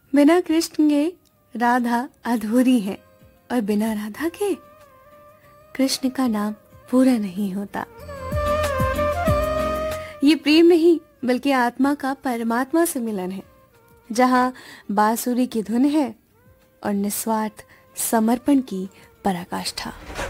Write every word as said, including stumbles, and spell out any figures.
बिना कृष्ण के राधा अधूरी है और बिना राधा के कृष्ण का नाम पूरा नहीं होता। ये प्रेम नहीं बल्कि आत्मा का परमात्मा से मिलन है, जहां बांसुरी की धुन है और निस्वार्थ समर्पण की पराकाष्ठा।